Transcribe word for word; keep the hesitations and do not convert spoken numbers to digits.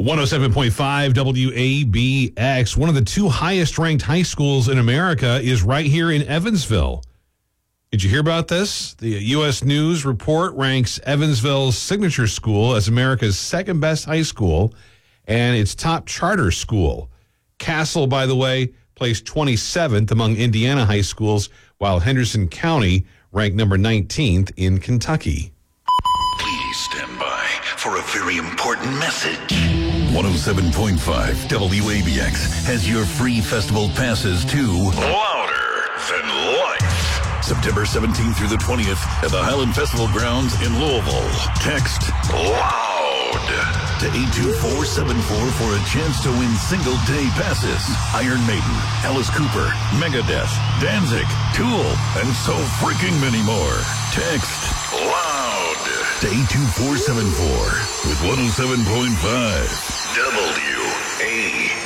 one oh seven point five W A B X. One of the two highest ranked high schools in America is right here in Evansville. Did you hear about this? The U S News report ranks Evansville's Signature School as America's second best high school and its top charter school. Castle, by the way, placed twenty-seventh among Indiana high schools, while Henderson County ranked number nineteenth in Kentucky. Please stand by for a very important message. one oh seven point five W A B X has your free festival passes to Louder Than Life. September seventeenth through the twentieth at the Highland Festival Grounds in Louisville. Text LOUD to eight two four seven four for a chance to win single-day passes. Iron Maiden, Alice Cooper, Megadeth, Danzig, Tool, and so freaking many more. Text LOUD to eight two four seven four with one oh seven point five W